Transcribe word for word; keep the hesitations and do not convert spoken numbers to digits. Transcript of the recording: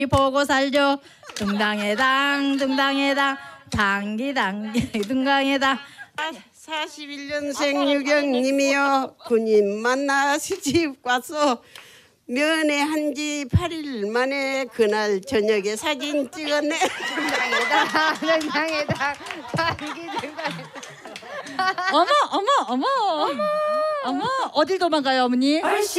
보고 살죠. 둥당의 당 둥당의 당 당기 당기 둥당의 당. 사십일 년생 유경님이요. 군인 만나 시집 가서 면회한 지 팔 일 만에 그날 저녁에 사진 찍었네. 등당이다 등당이다 당기 등당이다. 어머 어머 어머 어머 어딜 도망가요 어머니?